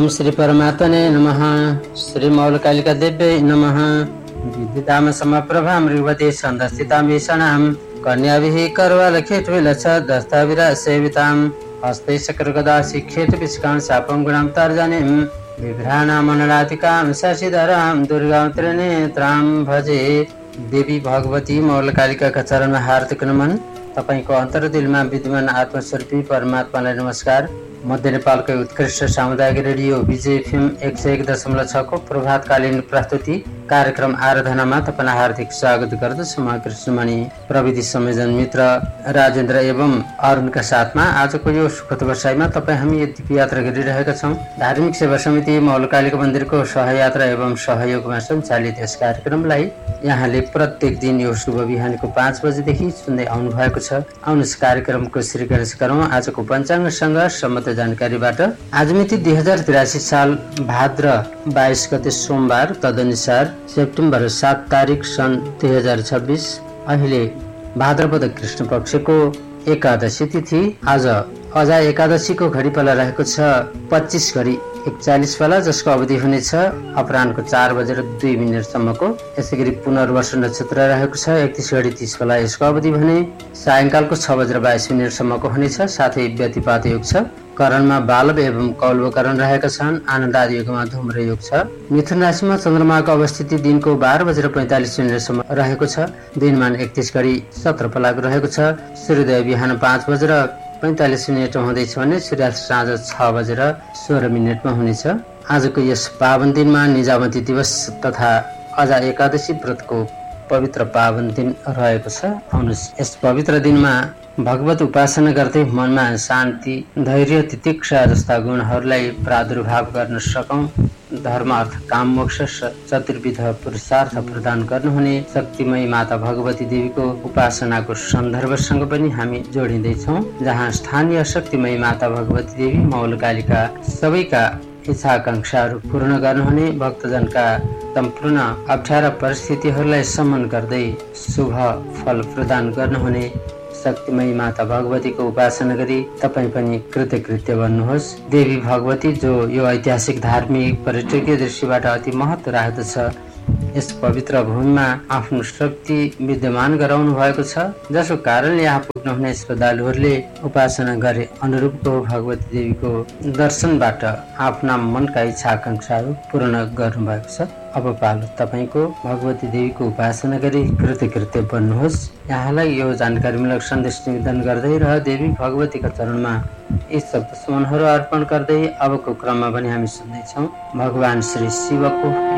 श्री परमात्मने नमः। श्री मौलकालिका देव्यै नमः। विद्युताम समप्रभा मृगवती संदस्थितां भीषणां कन्याभिः करवालखेटविलक्ष दस्ताविरा सेवितां हस्ते शक्रगदा शिखेट विष्कां शापं गुणां तर्जनीं विभ्राणां मनलातिकां शशिधरां दुर्गां त्रिनेत्रां भजे। देवी भगवती मौलकालिकाका चरणमा हार्दिक नमन। तपाईको अन्तर्दिलमा विद्यमान आत्मस्वरूपी परमात्मालाई नमस्कार। मध्य नेपालकै उत्कृष्ट सामुदायिक रेडियो विजय एफएम 101.6 को प्रभातकालीन प्रस्तुति कार्यक्रम आराधनामा तपाईलाई हार्दिक स्वागत गर्दछु। म कृष्णमणि प्रविधि संयोजन मित्र राजेन्द्र एवं अरुणका साथमा आजको यो सुखद बसाइमा हामी दिव्य यात्रा गरिरहेका छौँ। धार्मिक सेवा समिति मौलकालिका मन्दिरको सहयात्रा एवं सहयोगमा सञ्चालित यस कार्यक्रमलाई यहाँले प्रत्येक दिन यो शुभ बिहानको 5 बजेदेखि सुन्दै आउनु भएको छ। आउनुहोस् कार्यक्रमको श्रीगणेश गरौँ आजको पञ्चाङ्गसँग सम्मत जानकारीबाट। आज मिति 2083 साल भाद्र 22 गते सोमबार, तदनुसार सेप्टेम्बर 7 तारिक सन् 2026। अहिले भाद्रपद कृष्ण पक्षको एकादशी तिथि। आज अजा एकादशीको घडीपाला रहेको छ 25:41 पाला, जसको अवधि हुनेछ अपराह्नको 4:02 यसै गरी पुनर्वसु नक्षत्र रहेको छ 31:30 पाला, यसको अवधि भने सायङ्कालको 6:22 हुनेछ। साथै व्यतिपात योग छ। करणमा बालव एवं कौलव करण रहेका छन्। आनन्दादि युगमा धूम्र योग छ। मिथुन राशिमा चन्द्रमाको अवस्थिति दिनको 12:45 रहेको छ। दिनमान 31:17 पालाको रहेको छ। सूर्योदय बिहान 5:45 हुँदैछ भने सूर्यास्त साँझ 6:16 हुनेछ। आजको यस पावन दिनमा निजामती दिवस तथा अजा एकादशी व्रतको पवित्र पावन दिन रहेको छ। आउनुहोस् यस पवित्र दिनमा भगवत उपासना गर्दै मनमा शान्ति, धैर्य, तितिक्षा जस्ता गुणहरूलाई प्रादुर्भाव गर्न सकौं। धर्म, अर्थ, काम, मोक्ष चतुर्विध पुरुषार्थ प्रदान गर्नुहुने शक्तिमयी माता भगवती देवीको उपासनाको सन्दर्भसँग पनि हामी जोडिँदैछौँ, जहाँ स्थानीय शक्तिमयी माता भगवती देवी मौलकालिका सबैका इच्छा आकांक्षाहरू पूर्ण गर्नुहुने, भक्तजनका सम्पूर्ण अप्ठ्यारा परिस्थितिहरूलाई सम्मान गर्दै शुभ फल प्रदान गर्नुहुने शक्तिमयी माता भगवतीको उपासना गरी तपाईँ पनि कृतकृत्य बन्नुहोस्। देवी भगवती जो यो ऐतिहासिक, धार्मिक, पर्यटकीय दृष्टिबाट अति महत्त्व राख्दछ, यस पवित्र भूमिमा आफ्नो शक्ति विद्यमान गराउनु भएको छ, जसको कारणले यहाँ पुग्नुहुने श्रद्धालुहरूले उपासना गरे अनुरूपको भगवती देवीको दर्शनबाट आफ्ना मनका इच्छा आकांक्षाहरू पूर्ण गर्नुभएको छ। अब पालो तपाईँको भगवती देवीको उपासना गरी कृतकृत्य बन्नुहोस्। यहाँलाई यो जानकारीमूलक सन्देश निवेदन गर्दै र देवी भगवतीका चरणमा यी शब्द सुमनहरू अर्पण गर्दै अबको क्रममा पनि हामी सुन्दैछौँ भगवान श्री शिवको